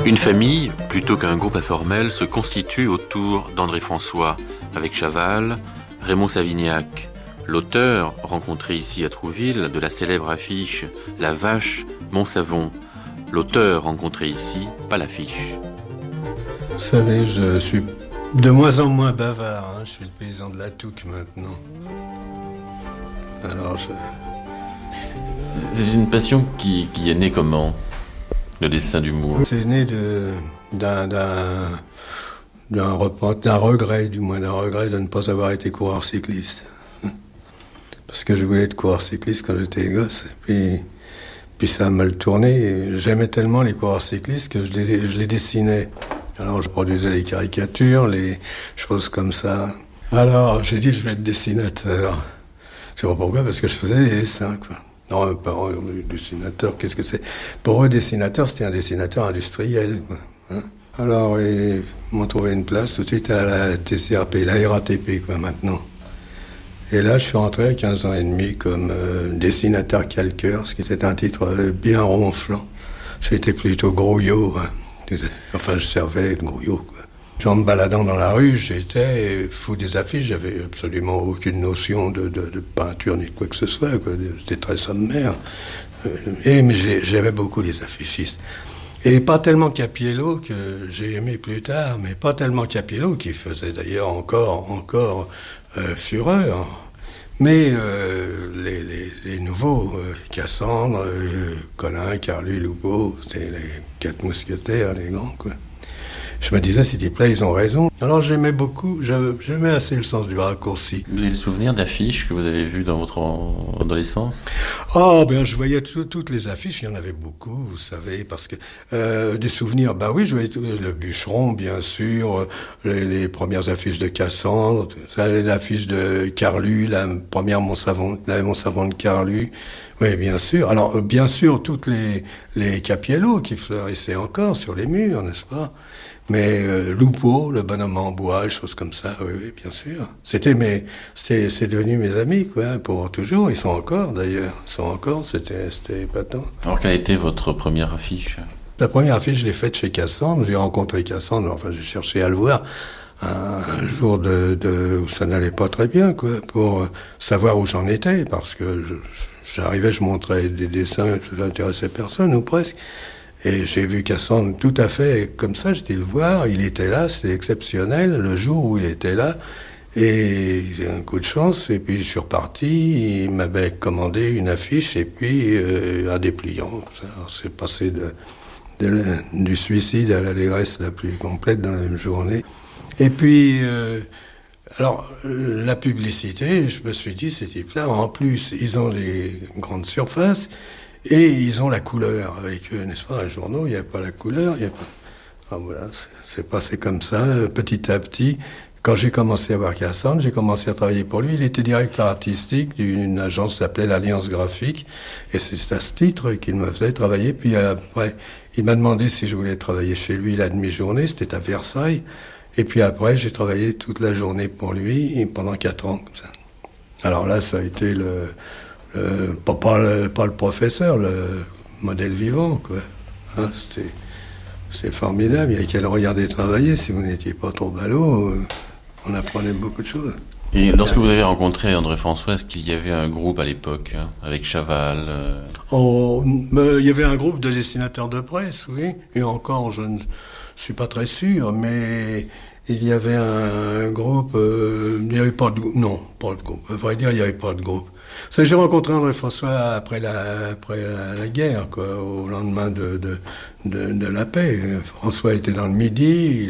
Une famille, plutôt qu'un groupe informel, se constitue autour d'André François, avec Chaval, Raymond Savignac, l'auteur, rencontré ici à Trouville, de la célèbre affiche « La vache, mon savon », l'auteur rencontré ici, pas l'affiche. Vous savez, je suis de moins en moins bavard, je suis le paysan de la Touque maintenant. Alors C'est une passion qui est née comment ? Le dessin d'humour. C'est né d'un regret de ne pas avoir été coureur cycliste. Parce que je voulais être coureur cycliste quand j'étais gosse. Et puis ça a mal tourné. J'aimais tellement les coureurs cyclistes que je les dessinais. Alors je produisais les caricatures, les choses comme ça. Alors j'ai dit je vais être dessinateur. Je sais pas pourquoi, parce que je faisais des dessins, quoi. Non, pas dessinateur, qu'est-ce que c'est ? Pour eux, dessinateur, c'était un dessinateur industriel, quoi, hein. Alors, ils m'ont trouvé une place tout de suite à la TCRP, la RATP, quoi, maintenant. Et là, je suis rentré à 15 ans et demi comme dessinateur calqueur, ce qui était un titre bien ronflant. J'étais plutôt grouillot, hein. Enfin, je servais de grouillot, quoi. En me baladant dans la rue, j'étais fou des affiches, j'avais absolument aucune notion de peinture ni de quoi que ce soit, quoi. J'étais très sommaire. Mais j'aimais beaucoup les affichistes. Et pas tellement Capiello, que j'ai aimé plus tard, mais pas tellement Capiello, qui faisait d'ailleurs encore fureur. Mais les nouveaux, Cassandre, Colin, Carlu, Loupeau, c'était les 4 mousquetaires, les grands, quoi. Je me disais, ces types-là, ils ont raison. Alors j'aimais beaucoup, j'aimais assez le sens du raccourci. Vous avez le souvenir d'affiches que vous avez vues dans votre adolescence ? Oh, ben je voyais toutes les affiches, il y en avait beaucoup, vous savez, parce que des souvenirs, bah oui, je voyais le bûcheron, bien sûr, les premières affiches de Cassandre, les affiches de Carlu, la première mon savon de Carlu. Oui, bien sûr. Alors, bien sûr, toutes les Capiello qui fleurissaient encore sur les murs, n'est-ce pas ? Mais Loupeau, le bonhomme en bois, choses comme ça, oui, bien sûr. C'est devenu mes amis, quoi, pour toujours. Ils sont encore, d'ailleurs. C'était épatant. Alors, quelle a été votre première affiche ? La première affiche, je l'ai faite chez Cassandre. J'ai rencontré Cassandre, enfin, j'ai cherché à le voir un jour où ça n'allait pas très bien, quoi, pour savoir où j'en étais, parce que j'arrivais, je montrais des dessins, ça n'intéressait personne, ou presque. Et j'ai vu Cassandre tout à fait comme ça, j'étais le voir, il était là, c'était exceptionnel, le jour où il était là, et j'ai un coup de chance, et puis je suis reparti, il m'avait commandé une affiche, et puis un dépliant. Ça s'est passé du suicide à l'allégresse la plus complète dans la même journée. Et puis, la publicité, je me suis dit, ces types-là, en plus, ils ont des grandes surfaces, et ils ont la couleur avec eux, n'est-ce pas ? Dans les journaux, il n'y avait pas la couleur, il n'y a pas... Enfin, voilà, c'est passé comme ça, petit à petit. Quand j'ai commencé à voir Cassandre, j'ai commencé à travailler pour lui. Il était directeur artistique d'une agence qui s'appelait l'Alliance Graphique. Et c'est à ce titre qu'il me faisait travailler. Puis après, il m'a demandé si je voulais travailler chez lui la demi-journée. C'était à Versailles. Et puis après, j'ai travaillé toute la journée pour lui pendant 4 ans, comme ça. Alors là, ça a été pas le professeur, le modèle vivant, quoi. Hein, c'est formidable. Il y a qu'à le regarder travailler. Si vous n'étiez pas trop ballot, on apprenait beaucoup de choses. Et lorsque vous avez rencontré André François, est-ce qu'il y avait un groupe à l'époque, avec Chaval il y avait un groupe de dessinateurs de presse, oui. Et encore, je ne suis pas très sûr, mais il y avait un groupe... il n'y avait pas de groupe. Non, pas de groupe. À vrai dire, il n'y avait pas de groupe. J'ai rencontré André François après la guerre, quoi, au lendemain de la paix. François était dans le Midi,